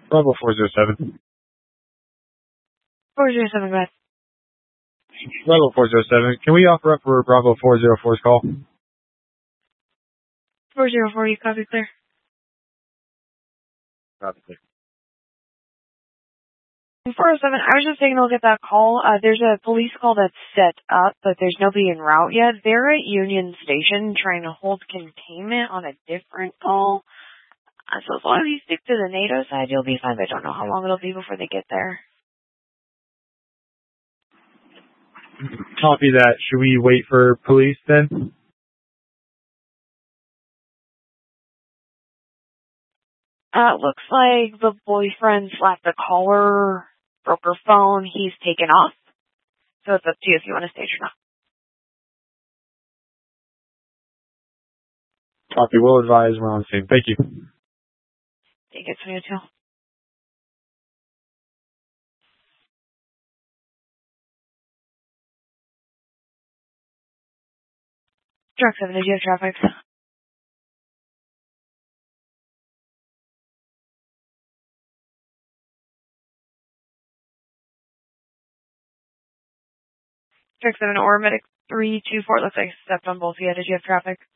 Bravo 407. 407, go ahead. Bravo 407. Can we offer up for Bravo 404's call? 404, you copy clear. Copy clear. 407, I was just taking a look at that call. There's a police call that's set up, but there's nobody en route yet. They're at Union Station trying to hold containment on a different call. So as long as you stick to the NATO side, you'll be fine. I don't know how long it'll be before they get there. Copy that. Should we wait for police then? Looks like the boyfriend slapped the caller, broke her phone. He's taken off. So it's up to you if you want to stage or not. Copy. We'll advise we're on scene. Thank you. Take it, 22. Truck 7, did you have traffic? Truck 7 or medic 324, looks like stepped on both of you. Did you have traffic?